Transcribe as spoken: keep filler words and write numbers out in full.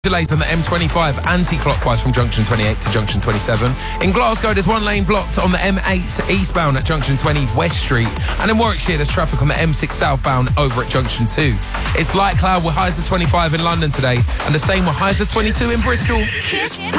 Delays on the M twenty-five anti-clockwise from junction twenty-eight to junction twenty-seven. In Glasgow, there's one lane blocked on the M eight eastbound at junction twenty West Street. And in Warwickshire, there's traffic on the M six southbound over at junction two. It's light cloud with highs of twenty-five in London today, and the same with highs of twenty-two in Bristol.